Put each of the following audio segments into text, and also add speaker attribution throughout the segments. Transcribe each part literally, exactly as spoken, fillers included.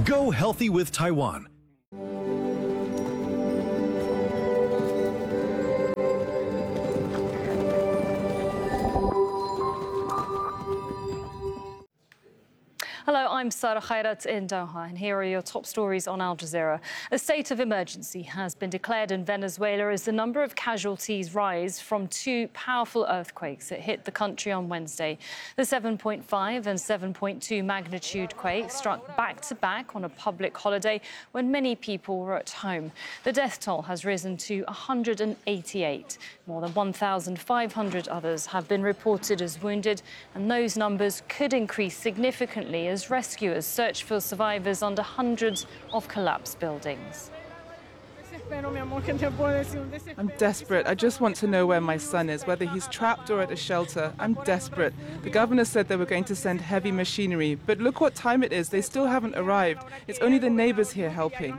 Speaker 1: Go healthy with Taiwan.
Speaker 2: Hello, I'm Sarah Khairat in Doha, and here are your top stories on Al Jazeera. A state of emergency has been declared in Venezuela as the number of casualties rise from two powerful earthquakes that hit the country on Wednesday. The seven point five and seven point two magnitude quakes struck back-to-back on a public holiday when many people were at home. The death toll has risen to one hundred eighty-eight. More than one thousand five hundred others have been reported as wounded, and those numbers could increase significantly as rescuers search for survivors under hundreds of collapsed buildings.
Speaker 3: I'm desperate. I just want to know where my son is, whether he's trapped or at a shelter. I'm desperate. The governor said they were going to send heavy machinery, but look what time it is. They still haven't arrived. It's only the neighbors here helping.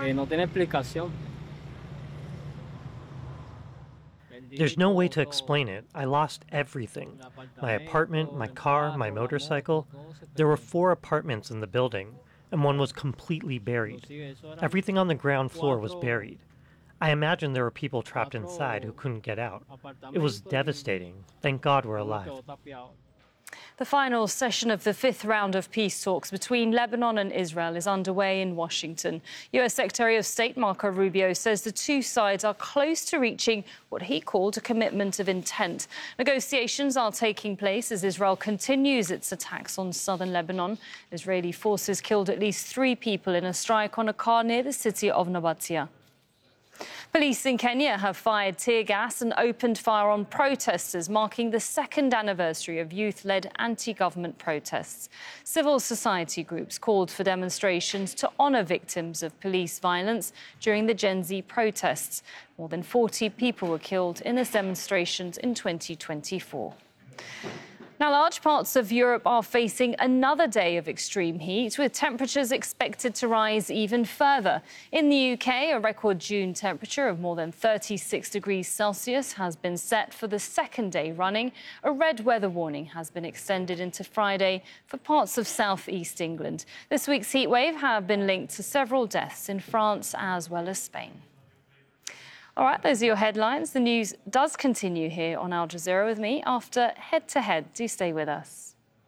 Speaker 4: There's no way to explain it. I lost everything. My apartment, my car, my motorcycle. There were four apartments in the building, and one was completely buried. Everything on the ground floor was buried. I imagine there were people trapped inside who couldn't get out. It was devastating. Thank God we're alive.
Speaker 2: The final session of the fifth round of peace talks between Lebanon and Israel is underway in Washington. U S Secretary of State Marco Rubio says the two sides are close to reaching what he called a commitment of intent. Negotiations are taking place as Israel continues its attacks on southern Lebanon. Israeli forces killed at least three people in a strike on a car near the city of Nabatia. Police in Kenya have fired tear gas and opened fire on protesters, marking the second anniversary of youth-led anti-government protests. Civil society groups called for demonstrations to honour victims of police violence during the Gen Z protests. More than forty people were killed in the demonstrations in twenty twenty-four. Now, large parts of Europe are facing another day of extreme heat, with temperatures expected to rise even further. In the U K, a record June temperature of more than thirty-six degrees Celsius has been set for the second day running. A red weather warning has been extended into Friday for parts of south-east England. This week's heatwave has been linked to several deaths in France as well as Spain. All right, those are your headlines. The news does continue here on Al Jazeera with me after Head to Head. Do stay with us.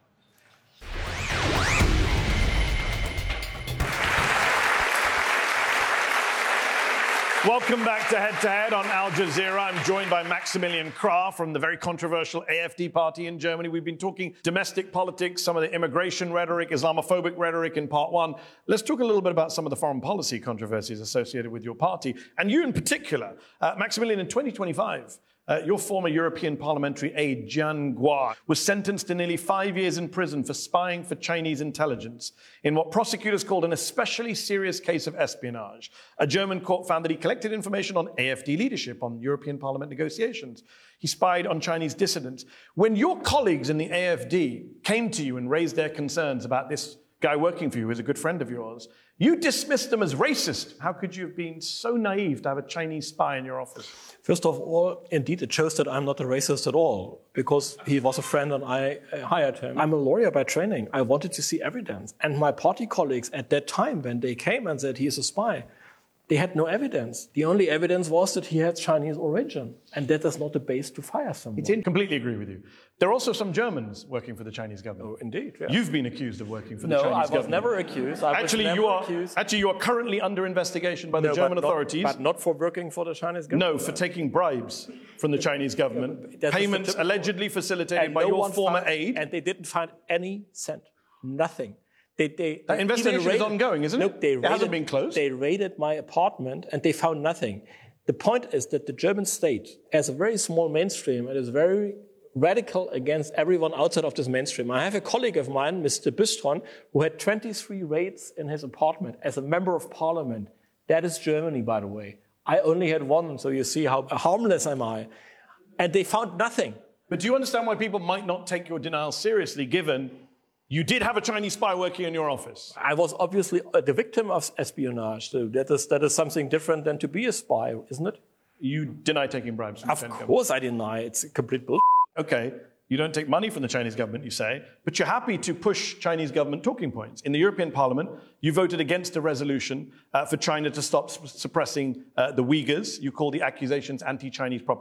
Speaker 5: Welcome back to Head to Head on Al Jazeera. I'm joined by Maximilian Krah from the very controversial A F D party in Germany. We've been talking domestic politics, some of the immigration rhetoric, Islamophobic rhetoric in part one. Let's talk a little bit about some of the foreign policy controversies associated with your party. And you in particular, uh, Maximilian, in twenty twenty-five, Uh, your former European parliamentary aide, Jian Guo, was sentenced to nearly five years in prison for spying for Chinese intelligence in what prosecutors called an especially serious case of espionage. A German court found that he collected information on A F D leadership, on European Parliament negotiations. He spied on Chinese dissidents. When your colleagues in the A F D came to you and raised their concerns about this guy working for you, who's a good friend of yours, you dismissed them as racist. How could you have been so naive to have a Chinese spy in your office?
Speaker 6: First of all, indeed, it shows that I'm not a racist at all, because he was a friend and I hired him. I'm a lawyer by training. I wanted to see evidence. And my party colleagues at that time, when they came and said he's a spy, they had no evidence. The only evidence was that he had Chinese origin. And that is not a base to fire someone.
Speaker 5: I completely agree with you. There are also some Germans working for the Chinese government.
Speaker 6: Oh, indeed, yeah.
Speaker 5: You've been accused of working for the
Speaker 6: no,
Speaker 5: Chinese
Speaker 6: government.
Speaker 5: government.
Speaker 6: No, I was never accused. I
Speaker 5: actually,
Speaker 6: was never
Speaker 5: you are,
Speaker 6: accused.
Speaker 5: actually, you are currently under investigation by the
Speaker 6: no,
Speaker 5: German
Speaker 6: but not,
Speaker 5: authorities.
Speaker 6: But not for working for the Chinese government.
Speaker 5: No, for taking bribes from the Chinese government. Yeah, payments allegedly facilitated
Speaker 6: and
Speaker 5: by
Speaker 6: no
Speaker 5: your former
Speaker 6: found,
Speaker 5: aide.
Speaker 6: And they didn't find any cent. Nothing. They, they,
Speaker 5: that investigation raided, is ongoing, isn't
Speaker 6: no,
Speaker 5: it?
Speaker 6: They
Speaker 5: it
Speaker 6: raided,
Speaker 5: hasn't been closed.
Speaker 6: They raided my apartment and they found nothing. The point is that the German state has a very small mainstream and is very radical against everyone outside of this mainstream. I have a colleague of mine, Mister Bistron, who had twenty-three raids in his apartment as a member of parliament. That is Germany, by the way. I only had one, so you see how harmless am I. And they found nothing.
Speaker 5: But do you understand why people might not take your denial seriously, given you did have a Chinese spy working in your office?
Speaker 6: I was obviously the victim of espionage. So that is, that is something different than to be a spy, isn't it?
Speaker 5: You deny taking bribes?
Speaker 6: Of course I deny. It's complete bullshit.
Speaker 5: Okay. You don't take money from the Chinese government, you say, but you're happy to push Chinese government talking points. In the European Parliament, you voted against a resolution uh, for China to stop suppressing uh, the Uyghurs. You call the accusations anti-Chinese propaganda.